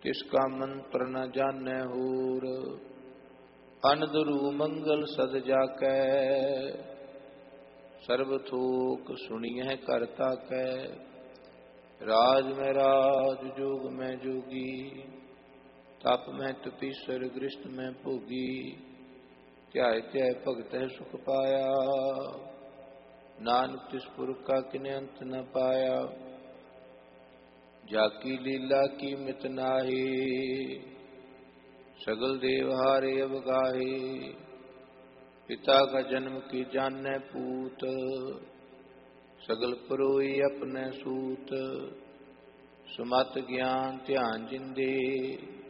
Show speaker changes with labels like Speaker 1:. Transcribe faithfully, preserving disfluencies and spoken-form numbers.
Speaker 1: तिसका मंत्र न जाने हूर। अनदरु मंगल सद जाकै, सर्व थोक सुनियह करता कै। राज में राज जोग में जोगी, तप में तपीसर गृष्ट में भोगी। त्याय त्याय भगत है सुख पाया, नानक तिस पुरख का किने अंत न पाया। जाकी लीला की मित नाहि, सगल देव हारे अवगाहे। पिता का जन्म की जाने पूत, सगल परोई अपने सूत। सुमत ज्ञान ध्यान जिंदे,